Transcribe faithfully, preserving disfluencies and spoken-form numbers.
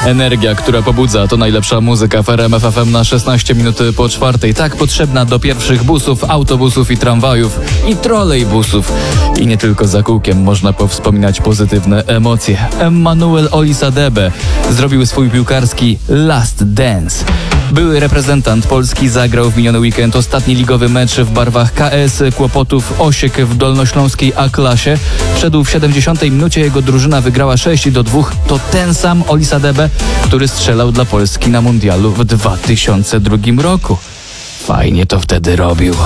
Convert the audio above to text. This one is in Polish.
Energia, która pobudza, to najlepsza muzyka w R M F F M na szesnaście minut po czwartej. Tak potrzebna do pierwszych busów, autobusów i tramwajów i trolejbusów. I nie tylko za kółkiem można powspominać pozytywne emocje. Emmanuel Olisadebe zrobił swój piłkarski Last Dance. Były reprezentant Polski zagrał w miniony weekend ostatni ligowy mecz w barwach K S Kłopotów Osiek w dolnośląskiej A-klasie. Wszedł w siedemdziesiątej minucie, jego drużyna wygrała sześć do dwóch. To ten sam Olisadebe, który strzelał dla Polski na mundialu w dwa tysiące drugim roku. Fajnie to wtedy robił.